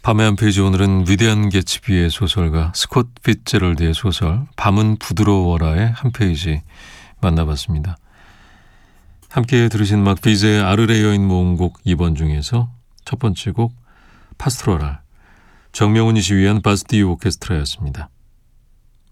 밤의 한 페이지, 오늘은 위대한 개츠비의 소설가 스콧 피츠제럴드의 소설 밤은 부드러워라의 한 페이지 만나봤습니다. 함께 들으신 음악 비제의 아르레 여인 모음곡 2번 중에서 첫 번째 곡 파스토랄, 정명훈이 지휘한 바스티유 오케스트라였습니다.